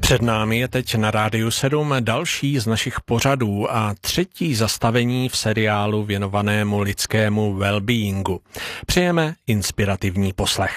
Před námi je teď na Rádiu 7 další z našich pořadů a třetí zastavení v seriálu věnovanému lidskému well-beingu. Přejeme inspirativní poslech.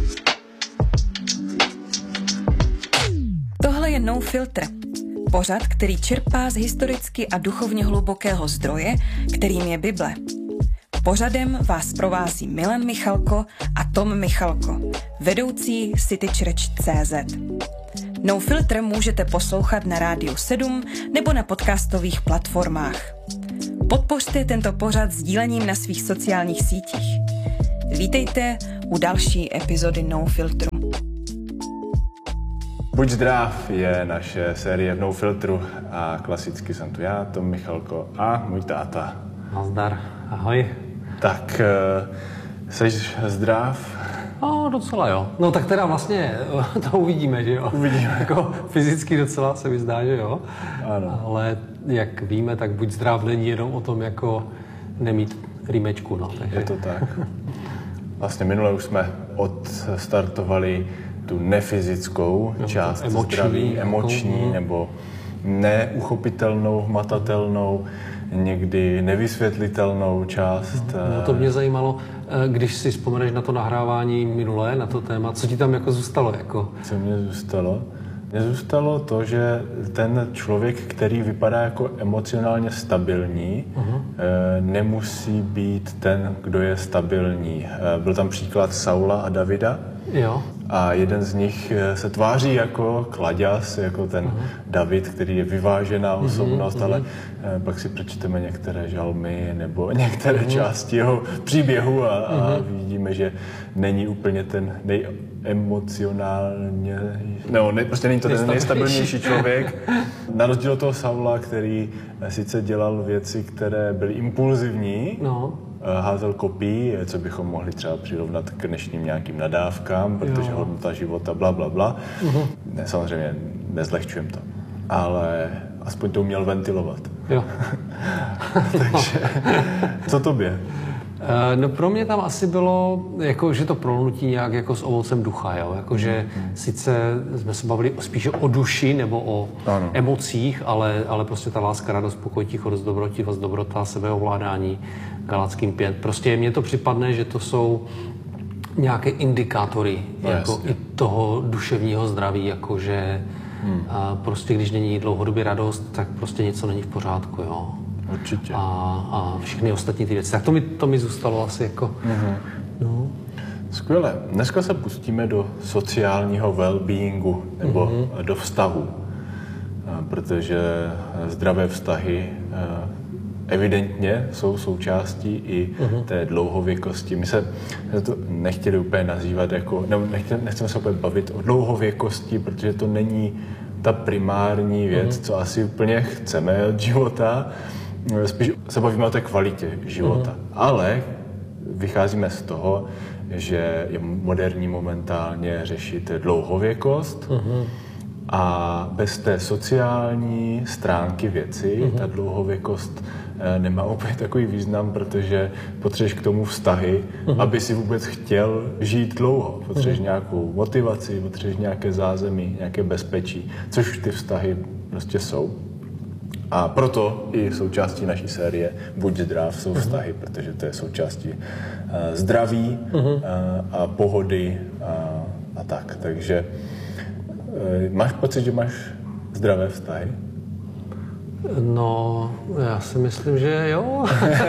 Tohle je No Filter. Pořad, který čerpá z historicky a duchovně hlubokého zdroje, kterým je Bible. Pořadem vás provází Milan Michalko a Tom Michalko, vedoucí citychurch.cz. No Filter můžete poslouchat na Rádiu 7 nebo na podcastových platformách. Podpořte tento pořad sdílením na svých sociálních sítích. Vítejte u další epizody No Filtru. Buď zdrav je naše série v No Filtru a klasicky jsem tu já, Tom Michalko a můj táta. Nazdar, ahoj. Tak, seš zdrav? No, docela jo. No tak teda vlastně to uvidíme, že jo? Uvidíme. Jako fyzicky docela se mi zdá, že jo? Ano. Ale jak víme, tak buď zdrav není jenom o tom jako nemít rýmečku, no. Takže... Je to tak. Vlastně minule už jsme odstartovali tu nefyzickou část zdraví, emoční nebo neuchopitelnou, hmatatelnou, někdy nevysvětlitelnou část. No to mě zajímalo, když si vzpomeneš na to nahrávání minulé, na to téma, co ti tam jako zůstalo? Jako? Co mě zůstalo? Mně zůstalo to, že ten člověk, který vypadá jako emocionálně stabilní, nemusí být ten, kdo je stabilní. Byl tam příklad Saula a Davida. Jo. A jeden z nich se tváří jako kladěz, jako ten David, který je vyvážená osobnost, ale pak si přečteme některé žalmy nebo některé části jeho příběhu a vidíme, že není úplně ten nejemocionálně... No, prostě není to ten nejstabilnější člověk. Na rozdíl od toho Saula, který sice dělal věci, které byly impulzivní, házel kopí, co bychom mohli třeba přirovnat k dnešním nějakým nadávkám, protože hodnota života, bla, bla, bla. Ne, samozřejmě nezlehčujem to, ale aspoň to uměl ventilovat. Jo. Takže, co tobě? No pro mě tam asi bylo, jako, že to prolnutí nějak jako s ovocem ducha, jo? Jako, že sice jsme se bavili spíše o duši nebo o emocích, ale prostě ta láska, radost, pokoj, tichost, dobrotivost, dobrota, sebeovládání, Galackým 5. Prostě mně to připadne, že to jsou nějaké indikátory jako i toho duševního zdraví, jakože prostě když není dlouhodobě radost, tak prostě něco není v pořádku, jo. Určitě. A všechny ostatní ty věci. Tak to mi zůstalo asi jako... No. Skvěle. Dneska se pustíme do sociálního well-beingu nebo do vztahu, protože zdravé vztahy evidentně jsou součástí i té dlouhověkosti. My se to nechtěli úplně nazývat jako, nebo nechceme se úplně bavit o dlouhověkosti, protože to není ta primární věc, co asi úplně chceme od života. Spíš se bavíme o té kvalitě života. Ale vycházíme z toho, že je moderní momentálně řešit dlouhověkost a bez té sociální stránky věci ta dlouhověkost nemá úplně takový význam, protože potřebuješ k tomu vztahy, aby si vůbec chtěl žít dlouho. Potřebuješ nějakou motivaci, potřebuješ nějaké zázemí, nějaké bezpečí, což ty vztahy prostě jsou. A proto i součástí naší série Buď zdrav jsou vztahy, protože to je součástí zdraví a pohody a tak. Takže máš pocit, že máš zdravé vztahy? No, já si myslím, že jo.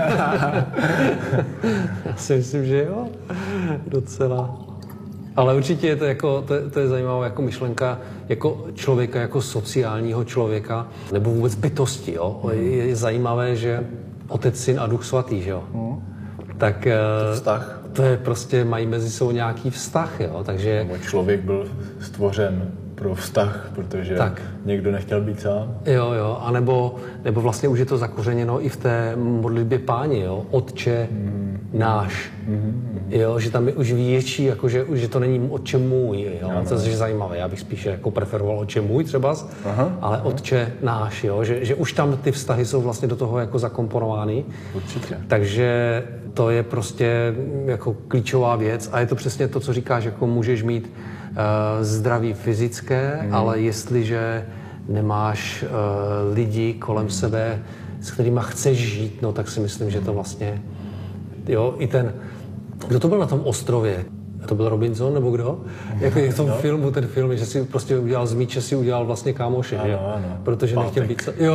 Já si myslím, že jo. Docela. Ale určitě je to jako, to je zajímavá jako myšlenka jako člověka, jako sociálního člověka, nebo vůbec bytosti, jo. Je zajímavé, že Otec, Syn a Duch Svatý, že jo. Tak vztah. To je prostě, mají mezi sebou nějaký vztah, jo, takže... Člověk byl stvořen pro vztah, protože někdo nechtěl být sám. Jo, a nebo vlastně už je to zakořeněno i v té modlitbě Páni, jo, Otče náš, jo, že tam je už větší, jakože že to není Otče můj, jo, to je zajímavé, já bych spíše jako preferoval Otče můj třeba, ale Otče náš, jo, že už tam ty vztahy jsou vlastně do toho jako zakomponovány. Určitě. Takže to je prostě jako klíčová věc a je to přesně to, co říkáš, jako můžeš mít zdraví fyzické, ale jestliže nemáš lidi kolem sebe, s kterými chceš žít, no tak si myslím, že to vlastně, jo, i ten, kdo to byl na tom ostrově? To byl Robinson, nebo kdo? Jako v tom filmu, ten film, že si prostě udělal z míče, si udělal vlastně kámoše, že? Ano. Protože nechtěl být... Jo.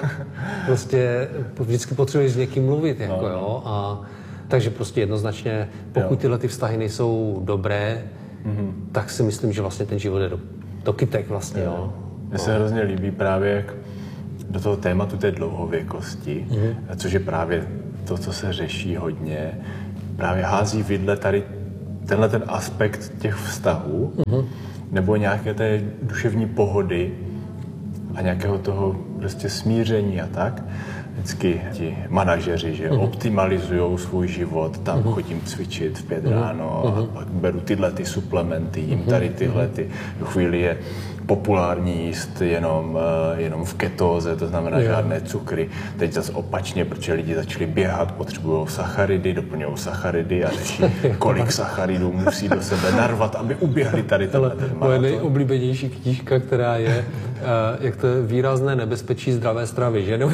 Prostě vždycky potřebuješ s někým mluvit, jako jo. A takže prostě jednoznačně, pokud tyhle ty vztahy nejsou dobré, tak si myslím, že vlastně ten život je do kytek vlastně, jo. Mně se hrozně líbí právě jak do toho tématu té dlouhověkosti, což je právě to, co se řeší hodně, právě hází vidle tady tenhle ten aspekt těch vztahů, nebo nějaké té duševní pohody a nějakého toho prostě smíření a tak. Vždycky ti manažeři, že optimalizujou svůj život, tam chodím cvičit v 5 ráno a pak beru tyhle ty suplementy, jim tady tyhle ty. Do chvíli je populární jíst jenom v ketóze, to znamená žádné cukry. Teď zase opačně, protože lidi začali běhat, potřebují sacharidy, doplňují sacharidy a řeší, kolik sacharidů musí do sebe narvat, aby uběhli tady tenhle ten maraton. Moje nejoblíbenější knížka, která je, jak to je výrazné nebezpečí zdravé stravy, že?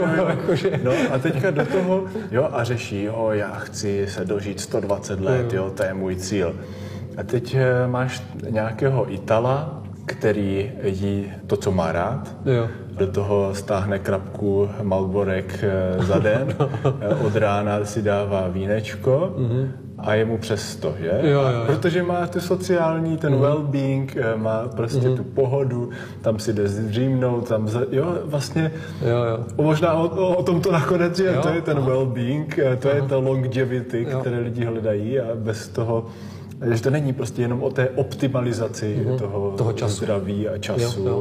No a teďka do toho, a řeší, já chci se dožít 120 let, to je můj cíl. A teď máš nějakého Itala, který jí to, co má rád, do toho stáhne krabku Marlborek za den, od rána si dává vínečko a je mu přes 100, že? Protože má tu sociální, ten well-being, má prostě tu pohodu, tam si jde zdřímnout, tam vlastně možná o tom to nakonec je, to je ten well-being, to je ta longevity, které lidi hledají a bez toho, že to není prostě jenom o té optimalizaci toho času. Zdraví a času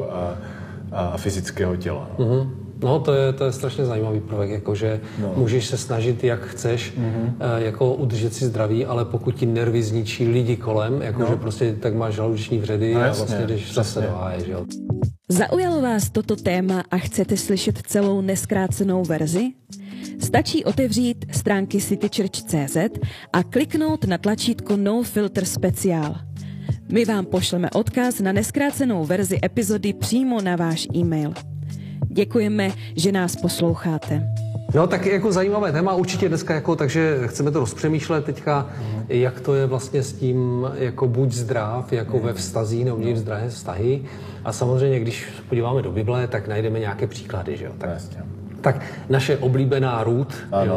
a fyzického těla. No, to je strašně zajímavý prvek, jakože můžeš se snažit, jak chceš, jako udržet si zdraví, ale pokud ti nervy zničí lidi kolem, jakože prostě tak máš žaludeční vředy a vlastně jdeš zase do háje, že jo. Zaujalo vás toto téma a chcete slyšet celou nezkrácenou verzi? Stačí otevřít stránky citychurch.cz a kliknout na tlačítko No Filter Speciál. My vám pošleme odkaz na nezkrácenou verzi epizody přímo na váš e-mail. Děkujeme, že nás posloucháte. No tak jako zajímavé téma určitě dneska, takže chceme to rozpřemýšlet teďka, jak to je vlastně s tím, jako buď zdrav, jako ve vztazích, nebo mít zdravé vztahy. A samozřejmě, když podíváme do Bible, tak najdeme nějaké příklady, že jo. Tak naše oblíbená Ruth,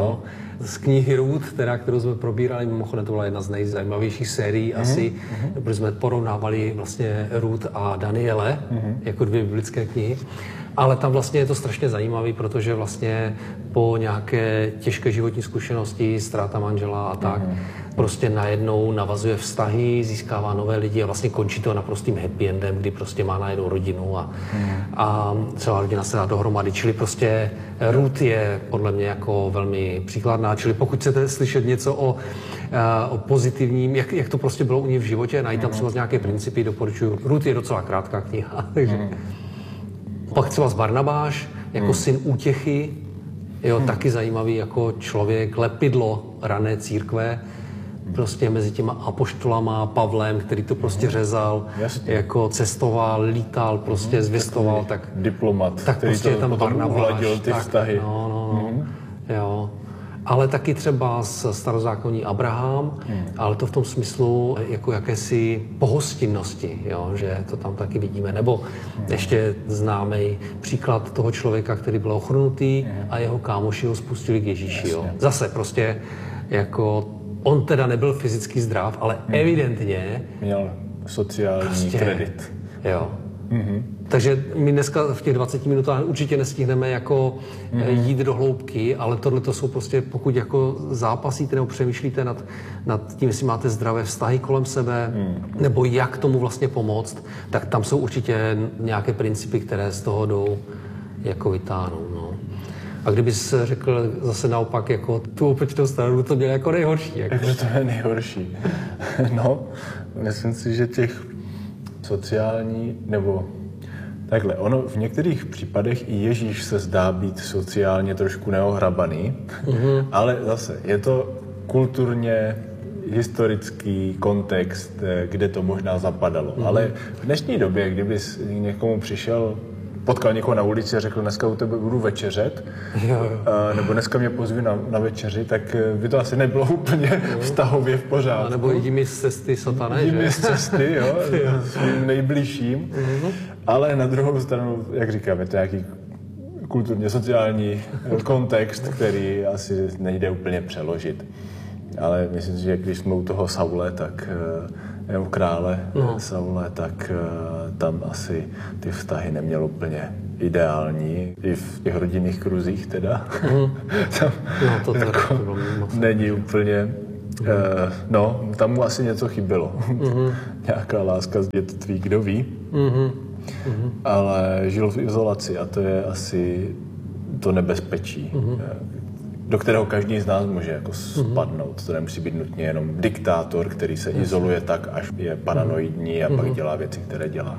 z knihy Ruth, kterou jsme probírali, mimochodem to byla jedna z nejzajímavějších sérií asi, protože jsme porovnávali vlastně Ruth a Daniele jako 2 biblické knihy. Ale tam vlastně je to strašně zajímavý, protože vlastně po nějaké těžké životní zkušenosti, ztráta manžela a tak, prostě najednou navazuje vztahy, získává nové lidi a vlastně končí to naprostým happy endem, kdy prostě má najednou rodinu a celá rodina se dá dohromady. Čili prostě Ruth je podle mě jako velmi příkladná. Čili pokud chcete slyšet něco o pozitivním, jak to prostě bylo u ní v životě, najít tam třeba nějaké principy, doporučuji. Ruth je docela krátká kniha, takže... Pak třeba z Barnabáš, jako syn útěchy, taky zajímavý jako člověk, lepidlo rané církve, prostě mezi těma apoštolama, Pavlem, který to prostě řezal, jako cestoval, lítal, prostě zvěstoval, tak... Diplomat, tak který prostě je tam Barnabáš, ty vztahy. Jo. Ale taky třeba z starozákonní Abraham, ale to v tom smyslu jako jakési pohostinnosti, jo, že to tam taky vidíme. Nebo ještě známý příklad toho člověka, který byl ochrnutý a jeho kámoši ho spustili k Ježíši. Jo. Zase prostě jako on teda nebyl fyzicky zdrav, ale evidentně měl sociální prostě, kredit. Jo. Takže my dneska v těch 20 minutách určitě nestihneme jako jít do hloubky, ale tohle to jsou prostě, pokud jako zápasíte nebo přemýšlíte nad tím, jestli máte zdravé vztahy kolem sebe, nebo jak tomu vlastně pomoct, tak tam jsou určitě nějaké principy, které z toho jdou jako vytáhnout. No. A kdybys řekl zase naopak, jako tu opačnou stranu, to mělo jako nejhorší. Jakože to je nejhorší. No, myslím si, že těch sociální, nebo takhle, ono v některých případech i Ježíš se zdá být sociálně trošku neohrabaný, ale zase je to kulturně historický kontext, kde to možná zapadalo. Ale v dnešní době, kdyby někomu potkal někoho na ulici a řekl, dneska u tebe budu večeřet, nebo dneska mě pozví na večeři, tak by to asi nebylo úplně vztahově v pořádku. A nebo jdi mi z cesty, satané, jdi mi z cesty, jo, svým nejbližším. Ale na druhou stranu, jak říkám, je to nějaký kulturně sociální kontext, který asi nejde úplně přeložit. Ale myslím si, že když jsme u toho Saule, tak nebo krále Saule, tak tam asi ty vztahy neměl úplně ideální. I v těch rodinných kruzích teda. Tam to jako není úplně... tam mu asi něco chybělo. Nějaká láska z dětství, kdo ví. Ale žil v izolaci a to je asi to nebezpečí, do kterého každý z nás může jako spadnout. To nemusí být nutně jenom diktátor, který se izoluje tak, až je paranoidní a pak dělá věci, které dělá.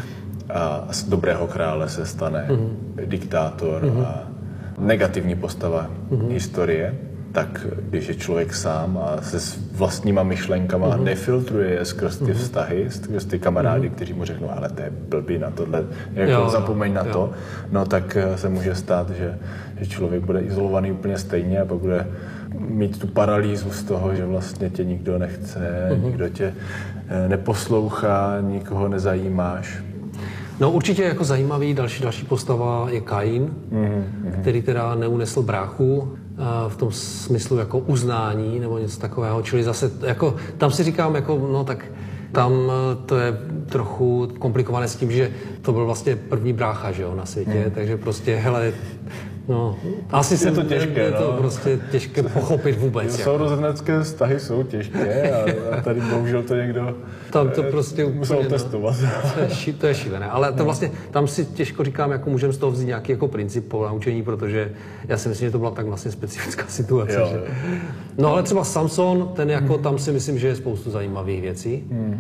A z dobrého krále se stane diktátor a negativní postava historie. Tak když je člověk sám a se vlastníma myšlenkama nefiltruje je skrz ty vztahy, skrz ty kamarády, kteří mu řeknou, ale to je blbý na tohle, jako zapomeň na to, no tak se může stát, že člověk bude izolovaný úplně stejně a pak bude mít tu paralýzu z toho, že vlastně tě nikdo nechce, nikdo tě neposlouchá, nikoho nezajímáš. No určitě jako zajímavý další postava je Kain, který teda neunesl bráchu v tom smyslu jako uznání nebo něco takového, čili zase jako tam si říkám jako no tak tam to je trochu komplikované s tím, že to byl vlastně první brácha, že jo, na světě, takže prostě hele, no, asi je to těžké, je to prostě těžké pochopit vůbec. Sourozenecké vztahy jsou těžké a tady bohužel to někdo tam to prostě musel úplně, testovat. To je šílené, ale to vlastně, tam si těžko říkám, jako můžeme z toho vzít nějaký jako princip po naučení, protože já si myslím, že to byla tak vlastně specifická situace. Jo. Že? No ale třeba Samson, ten jako tam si myslím, že je spoustu zajímavých věcí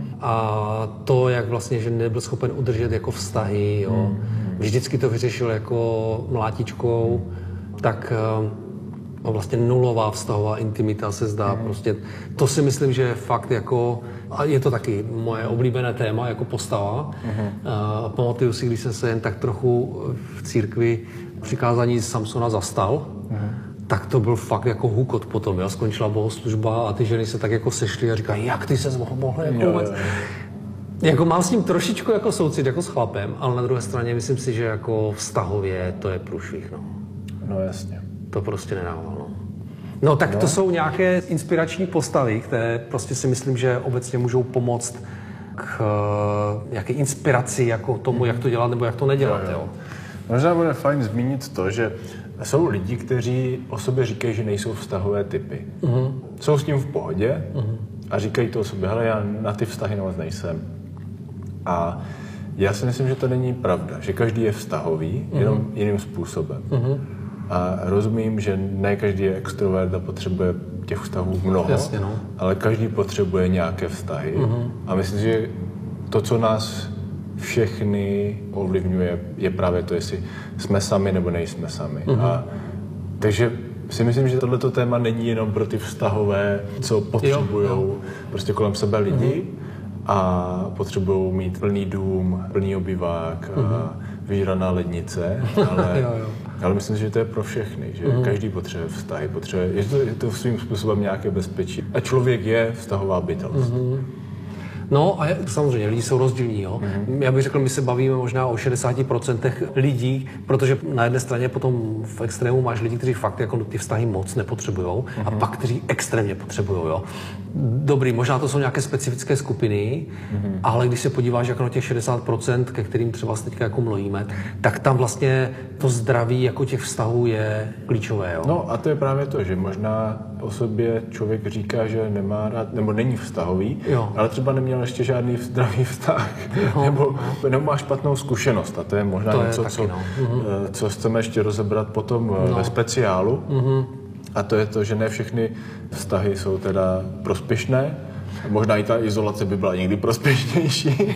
a to, jak vlastně, že nebyl schopen udržet jako vztahy, jo. Vždycky to vyřešil jako mlátičkou, tak vlastně nulová vztahová intimita se zdá prostě. To si myslím, že je fakt jako, a je to taky moje oblíbené téma jako postava. Pamatuju si, když jsem se jen tak trochu v církvi přikázání Samsona zastal, tak to byl fakt jako hukot potom, jo? Skončila bohoslužba a ty ženy se tak jako sešly a říkají, jak ty ses mohl jako vůbec. Jako mám s ním trošičku jako soucit, jako s chlapem, ale na druhé straně myslím si, že jako vztahově to je průšvih, no. No jasně. To prostě nedávalo. No tak to jsou nějaké inspirační postavy, které prostě si myslím, že obecně můžou pomoct k nějaké inspiraci jako tomu, jak to dělat nebo jak to nedělat, jo. Možná bude fajn zmínit to, že jsou lidi, kteří o sobě říkají, že nejsou vztahové typy. Jsou s tím v pohodě a říkají to o sobě, hele, já na ty vztahy moc nejsem. A já si myslím, že to není pravda, že každý je vztahový, jenom jiným způsobem. A rozumím, že ne každý je extrovert a potřebuje těch vztahů mnoho, jasně, no. Ale každý potřebuje nějaké vztahy. A myslím, že to, co nás všechny ovlivňuje, je právě to, jestli jsme sami nebo nejsme sami. Takže si myslím, že tohleto téma není jenom pro ty vztahové, co potřebují prostě kolem sebe lidi a potřebují mít plný dům, plný obyvák, vyžraná lednice, ale myslím, že to je pro všechny, že každý potřebuje vztahy, je to svým způsobem nějaké bezpečí. A člověk je vztahová bytost. No a samozřejmě, lidi jsou rozdílní, jo. Já bych řekl, my se bavíme možná o 60% lidí, protože na jedné straně potom v extrému máš lidi, kteří fakt jako ty vztahy moc nepotřebujou a pak, kteří extrémně potřebujou, jo. Dobrý, možná to jsou nějaké specifické skupiny, ale když se podíváš jako na těch 60%, ke kterým třeba teďka jako mluvíme, tak tam vlastně to zdraví jako těch vztahů je klíčové, jo. No a to je právě to, že možná o sobě člověk říká, že nemá rád, nebo není vztahový, ale třeba neměl ještě žádný zdravý vztah, nebo má špatnou zkušenost a to je možná to něco, je co chceme ještě rozebrat potom ve speciálu. A to je to, že ne všechny vztahy jsou teda prospěšné. Možná i ta izolace by byla někdy prospěšnější.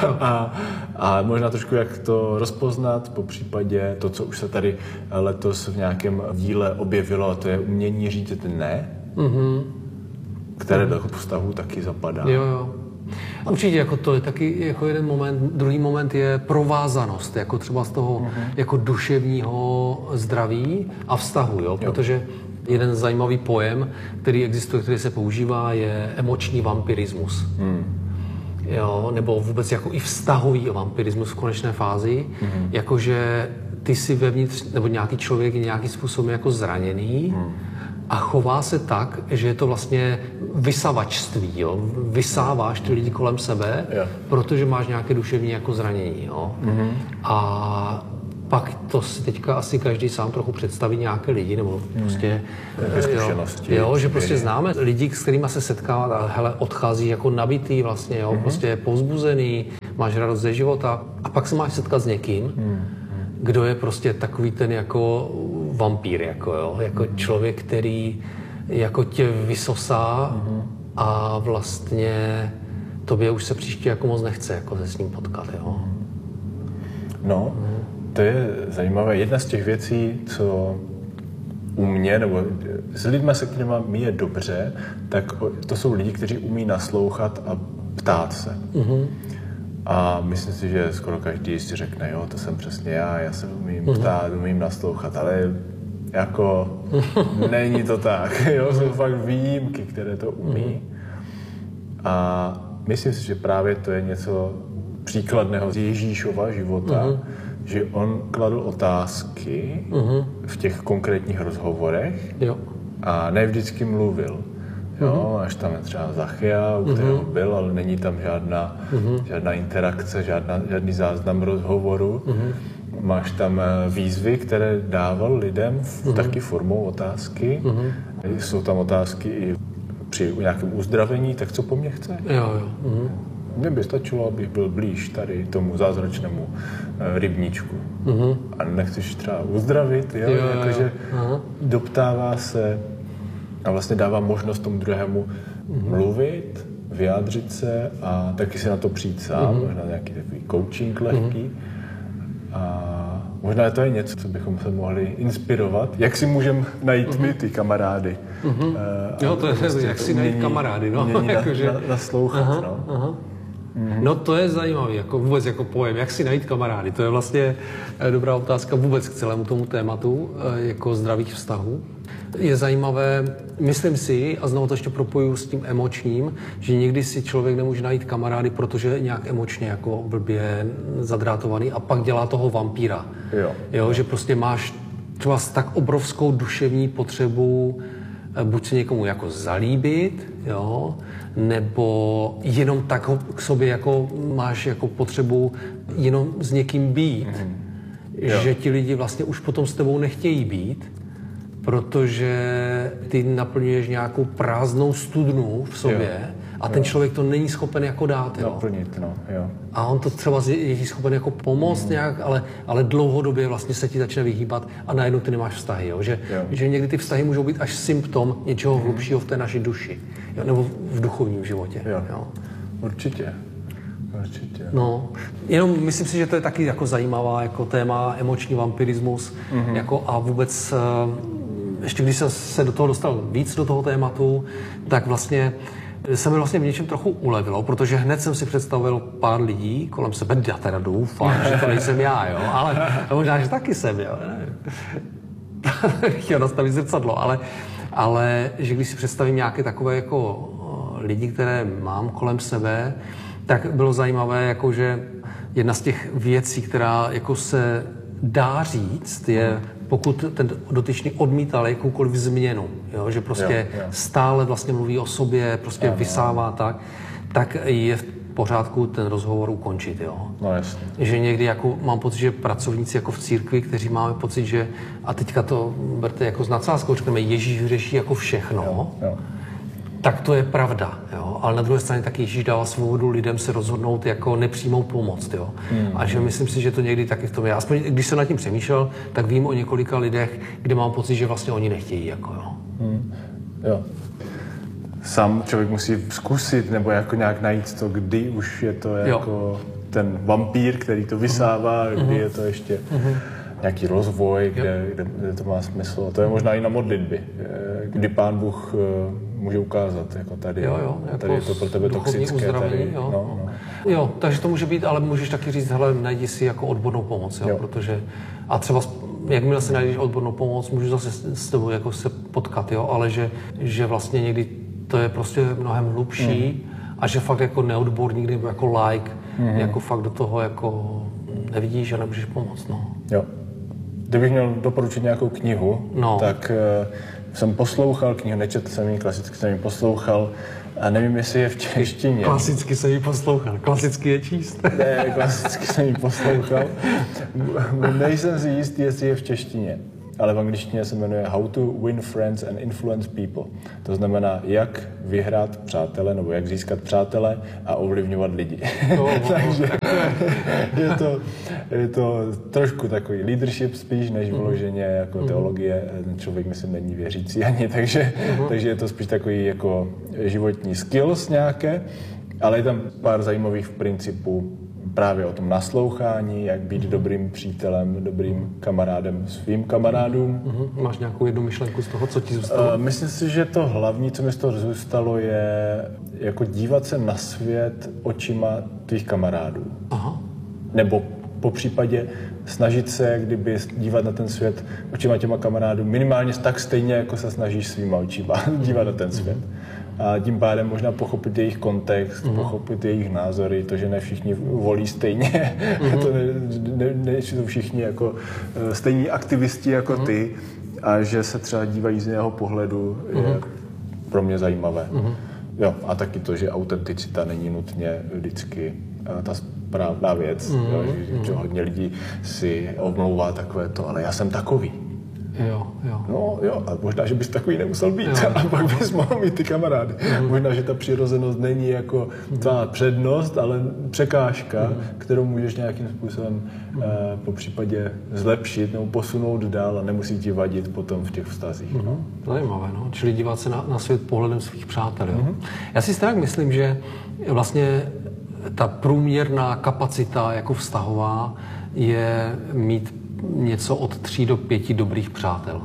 A možná trošku jak to rozpoznat, po případě to, co už se tady letos v nějakém díle objevilo, a to je umění říct ne. které do vztahu taky zapadá. Jo. Určitě, jako to je taky jako jeden moment. Druhý moment je provázanost, jako třeba z toho jako duševního zdraví a vztahu, jo? Protože jeden zajímavý pojem, který existuje, který se používá, je emoční vampirismus. Jo? Nebo vůbec jako i vztahový vampirismus v konečné fázi, jakože ty si vevnitř, nebo nějaký člověk je nějakým způsobem jako zraněný, a chová se tak, že je to vlastně vysavačství, jo? Vysáváš ty lidi kolem sebe, protože máš nějaké duševní jako zranění, jo? A pak to si teďka asi každý sám trochu představí nějaké lidi, nebo prostě zkušenosti. Jo, že prostě známe lidi, s kterými se setkává a hele, odchází jako nabitý vlastně, jo? Prostě povzbuzený, máš radost ze života a pak se máš setkat s někým, kdo je prostě takový ten jako vampír, jako, jo? Jako člověk, který jako tě vysosá a vlastně tobě už se příště jako moc nechce jako se s ním potkat, jo? No, to je zajímavé. Jedna z těch věcí, co u mě, nebo s lidmi, se kterými mi je dobře, tak to jsou lidi, kteří umí naslouchat a ptát se. A myslím si, že skoro každý si řekne, jo, to jsem přesně já se umím ptát, umím naslouchat, ale jako není to tak, jo, jsou fakt výjimky, které to umí. A myslím si, že právě to je něco příkladného z Ježíšova života, že on kladl otázky v těch konkrétních rozhovorech a ne vždycky mluvil. Jo, až tam je třeba Zachea, u kterého byl, ale není tam žádná interakce, žádný záznam rozhovoru. Máš tam výzvy, které dával lidem taky formou otázky. Jsou tam otázky i při nějakém uzdravení, tak co po mně chce? Mně by stačilo, abych byl blíž tady tomu zázračnému rybníčku. A nechceš třeba uzdravit, jakože doptává se a vlastně dává možnost tomu druhému mluvit, vyjádřit se a taky si na to přijít sám, možná nějaký takový coaching lehký. A možná to je něco, co bychom se mohli inspirovat. Jak si můžeme najít my ty kamarády? Jo, to je vlastně jak si najít kamarády, no. Naslouchat, No to je zajímavý, jako vůbec jako pojem, jak si najít kamarády. To je vlastně dobrá otázka vůbec k celému tomu tématu, jako zdravých vztahů. Je zajímavé, myslím si, a znovu to ještě propojuju s tím emočním, že někdy si člověk nemůže najít kamarády, protože je nějak emočně jako blbě zadrátovaný a pak dělá toho vampíra. Jo, že prostě máš třeba tak obrovskou duševní potřebu buď se někomu jako zalíbit, jo, nebo jenom tak k sobě jako máš jako potřebu jenom s někým být. Že ti lidi vlastně už potom s tebou nechtějí být, protože ty naplňuješ nějakou prázdnou studnu v sobě a ten člověk to není schopen jako dát. Naplnit, jo. A on to třeba je schopen jako pomoct nějak, ale dlouhodobě vlastně se ti začne vyhýbat a najednou ty nemáš vztahy. Jo? Že někdy ty vztahy můžou být až symptom něčeho hlubšího v té naší duši. Jo? Nebo v duchovním životě. Jo? Určitě. No, jenom myslím si, že to je taky jako zajímavá jako téma, emoční vampirismus, jako a vůbec ještě když jsem se do toho dostal víc do toho tématu, tak vlastně se mi vlastně v něčem trochu ulevilo, protože hned jsem si představil pár lidí kolem sebe, já teda doufám, že to nejsem já, jo, ale možná, že taky jsem, jo. Chtěl nastavit zrcadlo, ale že když si představím nějaké takové jako lidi, které mám kolem sebe, tak bylo zajímavé, jako že jedna z těch věcí, která jako se dá říct, je pokud ten dotyčný odmítal jakoukoliv změnu, jo? Že prostě stále vlastně mluví o sobě, prostě vysává tak je v pořádku ten rozhovor ukončit, jo. No jasně. Že někdy jako mám pocit, že pracovníci jako v církvi, kteří máme pocit, že a teďka to berte jako s nadsázkou, řekneme, Ježíš řeší jako všechno, tak to je pravda, jo. Ale na druhé straně taky Ježíš dává svobodu lidem se rozhodnout jako nepřímou pomoc, jo. A že myslím si, že to někdy taky v tom je. Aspoň když jsem nad tím přemýšlel, tak vím o několika lidech, kde mám pocit, že vlastně oni nechtějí, jako jo. Jo. Sám člověk musí zkusit nebo jako nějak najít to, kdy už je to jako ten vampír, který to vysává, kdy je to ještě nějaký rozvoj, kde to má smysl. To je možná i na modlitbě, kdy Pán Bůh může ukázat, jako tady, jako tady je to pro tebe toxické. Tady, jo, takže to může být, ale můžeš taky říct, hele, najdi si jako odbornou pomoc, jo. Protože, a třeba jakmile si najdeš odbornou pomoc, můžu zase s tebou jako se potkat, jo, ale že vlastně někdy to je prostě mnohem hlubší a že fakt jako neodborník nebo jako like, jako fakt do toho jako nevidíš a nemůžeš pomoct, no. Jo. Kdybych měl doporučit nějakou knihu, tak jsem poslouchal knihu, nečetl jsem ji, klasicky jsem ji poslouchal a nevím, jestli je v češtině. Klasicky jsem ji poslouchal, klasicky je číst. Ne, klasicky jsem ji poslouchal. Nejsem si jistý, jestli je v češtině, ale v angličtině se jmenuje How to Win Friends and Influence People. To znamená, jak vyhrát přátele, nebo jak získat přátele a ovlivňovat lidi. Takže je to trošku takový leadership spíš, než vyloženě jako teologie. Ten člověk, myslím, není věřící ani, takže je to spíš takový jako životní skills nějaké, ale je tam pár zajímavých principů právě o tom naslouchání, jak být dobrým přítelem, dobrým kamarádem svým kamarádům. Máš nějakou jednu myšlenku z toho, co ti zůstalo? Myslím si, že to hlavní, co mi z toho zůstalo, je jako dívat se na svět očima tvých kamarádů. Aha. Nebo po případě snažit se, kdyby dívat na ten svět očima těma kamarádů, minimálně tak stejně, jako se snažíš svýma očima dívat na ten svět. A tím pádem možná pochopit jejich kontext, pochopit jejich názory, to, že ne všichni volí stejně, to nejsou všichni jako stejní aktivisti jako ty a že se třeba dívají z jeho pohledu, je pro mě zajímavé. Jo, a taky to, že autenticita není nutně vždycky ta správná věc, že hodně lidí si omlouvá takové to, ale já jsem takový. Jo. No jo, a možná, že bys takový nemusel být a pak bys mohl mít ty kamarády. Možná, že ta přirozenost není jako tvá přednost, ale překážka, kterou můžeš nějakým způsobem po případě zlepšit nebo posunout dál a nemusí ti vadit potom v těch vztazích. Zajímavé, no. Čili dívat se na svět pohledem svých přátel. Jo? Já si tak myslím, že vlastně ta průměrná kapacita jako vztahová je mít něco od 3 do 5 dobrých přátel.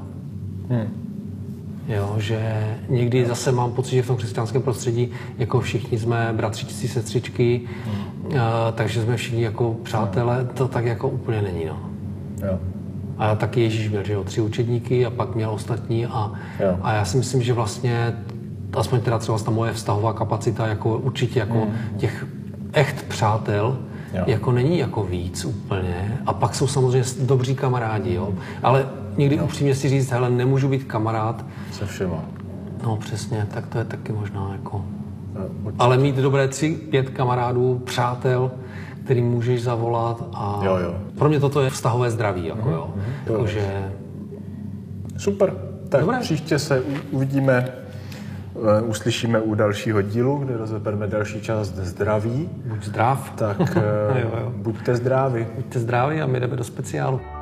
Jo, že někdy zase mám pocit, že v tom křesťanském prostředí jako všichni jsme bratřičci, sestřičky, takže jsme všichni jako přátelé, to tak jako úplně není, no. Jo. A taky Ježíš měl, že jo, 3 učedníky a pak měl ostatní a já si myslím, že vlastně, aspoň teda třeba ta moje vztahová kapacita, jako určitě jako těch echt přátel, jako není jako víc úplně. A pak jsou samozřejmě dobří kamarádi, jo. Ale někdy upřímně si říct, hele, nemůžu být kamarád. Se všema. No přesně, tak to je taky možná jako... Ale mít dobré 3-5 kamarádů, přátel, kterým můžeš zavolat a... Jo. Pro mě toto je vztahové zdraví, jako jo. Jakože... Super. Tak dobré. Příště se uvidíme, uslyšíme u dalšího dílu, kde rozebereme další část zdraví. Buď zdrav. Tak buďte zdraví. Buďte zdraví a my jdeme do speciálu.